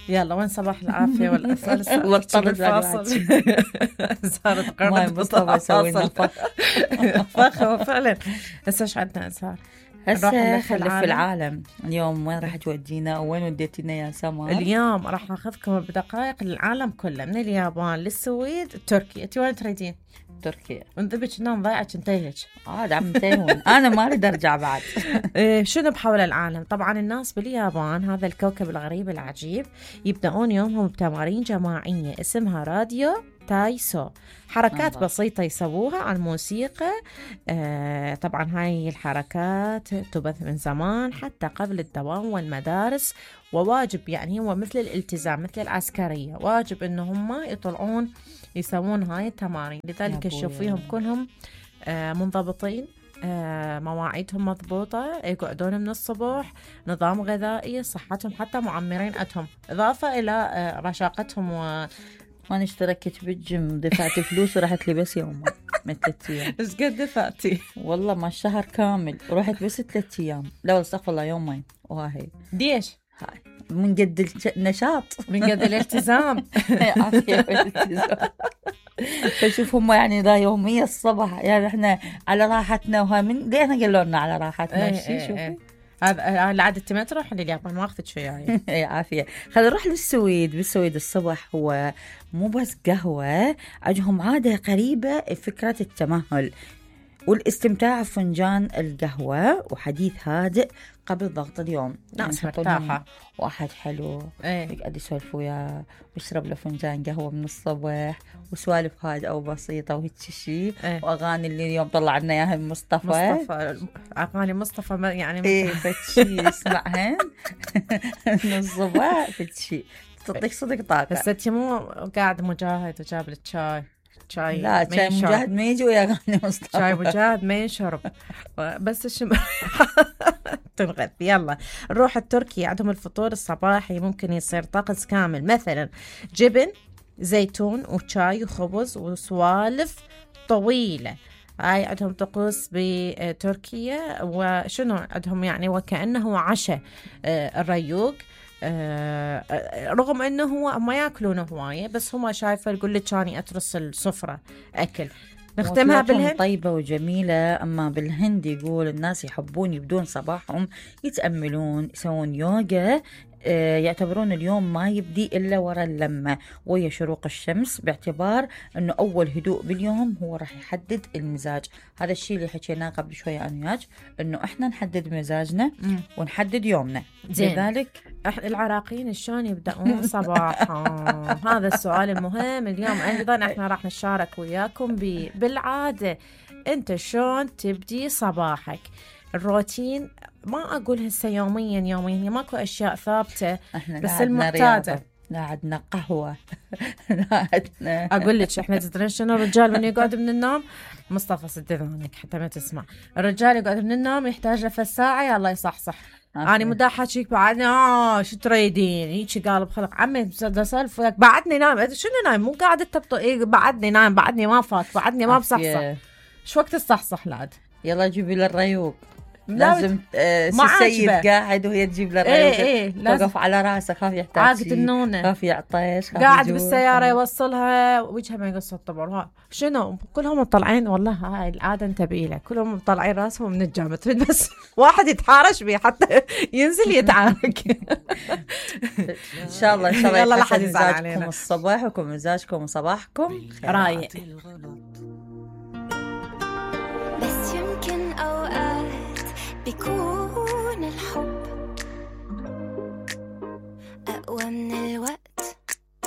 يلا وين صباح العافية والأسئلة والفاصل صارت ما قربت مصطفى يسوي لنا فخ فعلا. هسه ايش عندنا أسهار؟ هسه خلف في العالم اليوم وين راح تودينا وين وديتينا يا سمر؟ اليوم راح أخذكم بدقائق للعالم كله، من اليابان للسويد تركيا. أنت وين تريدين؟ تركيا. انذبك نوم ضايعك انتهج. عم تهون انا ما اريد ارجع بعد. شنو بحول العالم؟ طبعا الناس باليابان، هذا الكوكب الغريب العجيب، يبدأون يومهم بتمارين جماعية اسمها راديو تايسو. حركات بسيطة يسووها على الموسيقى. طبعا هاي الحركات تبث من زمان حتى قبل الدوام والمدارس، وواجب يعني هو مثل الالتزام مثل العسكرية، واجب انهم ما يطلعون يسوون هاي التمارين. لذلك تشوفيهم كلهم منضبطين، مواعيدهم مضبوطة، يقعدون من الصبح، نظام غذائي، صحتهم حتى معمرين أتهم، إضافة إلى رشاقتهم. وانا اشتركت بالجيم، دفعت فلوس ورحت لي بس يوم من 3 أيام. ايش قد دفعتي؟ والله ما الشهر كامل، ورحت بس 3 أيام. لا استغفر الله، يومين. وهاي ديش هاي من قد النشاط، من قد الالتزام. عافية والالتزام. فشوف هم يعني ذا يومية الصبح، يعني احنا على راحتنا، وها من ليه قالوا لنا على راحتنا. شوفي هذا العادة ما تروح لليابان، ما اخذت شيء يعني. اي عافية. خلينا نروح للسويد. بالسويد الصبح هو مو بس قهوة، عندهم عادة قريبة، فكرة التمهل والاستمتاع بفنجان القهوة وحديث هادئ قبل ضغط اليوم. ناس مرتاحة، واحد حلو يقعد يسولف وياه ويشرب له فنجان قهوة من الصبح، وسوالف هادئة وبسيطة وهيك شيء. وأغاني اللي اليوم طلع لنا إياها مصطفى، أغاني مصطفى يعني إيه فتشي يسمعهن من الصبح، فتشي تعطيك صدق طاقة. بس أنت مو قاعد مجاهد وجاب لك شاي؟ لا شاي مجاهد ما يجي ويا أغاني مصطفى. شاي مجاهد ما ينشرب بس تنغث. يلا نروح التركي. عندهم الفطور الصباحي ممكن يصير طقس كامل، مثلا جبن، زيتون وشاي وخبز وسوالف طويلة. هاي عندهم طقوس بتركيا. وشنو عندهم يعني وكأنه عشاء الريوق. رغم انه هو ما ياكلونه هوايه، بس هم شايفه يقول لك كاني اترس السفره اكل. نختمها بالهند. طيبة وجميلة. أما بالهند يقول الناس يحبون يبدون صباحهم يتأملون، يسوون يوغا، يعتبرون اليوم ما يبدي إلا وراء اللمة ويا شروق الشمس، باعتبار أنه أول هدوء باليوم هو راح يحدد المزاج. هذا الشيء اللي حكيناه قبل شوية أنا وياك، أنه إحنا نحدد مزاجنا ونحدد يومنا. لذلك العراقيين شلون يبدأون صباحهم؟ هذا السؤال المهم اليوم. أيضا إحنا راح نشارك وياكم بالعادة أنت شلون تبدي صباحك. الروتين ما أقول هسه يوميا ماكو أشياء ثابتة، بس المعتادة. لا عندنا قهوة لا عندنا. أقول لك إحنا تدرين شنو؟ الرجال من يقعد من النوم، مصطفى سد ذهنك حتى ما تسمع، الرجال يقعد من النوم يحتاج له ساعة يلا يصحصح. أنا مداح حكيك بعدني شو تريدين هيك قالب خلق عمي بسولف وياك بعدني نايم. شنو نايم؟ مو قاعد تبطئ بعدني نايم، بعدني ما فات، بعدني ما بصحصح. شو وقت الصحصح لاد؟ يلا جيبي له الريوق. لازم السيد قاعد وهي تجيب له الريوق، توقف على راسه، خاف يحتاج عاقد النونة، خاف يعطش، قاعد بالسيارة يوصلها وجهها ما يقص الطبع. شنو كلهم مطلعين؟ والله هاي العادة انتبهي لها، كلهم مطلعين راسهم من الجامعة، تريد بس واحد يتحارش بيه حتى ينزل يتعارك. ان شاء الله يلا لا حد يزعل علينا. الصباح ومزاجكم وصباحكم رايق. بس يمكن أوقات بيكون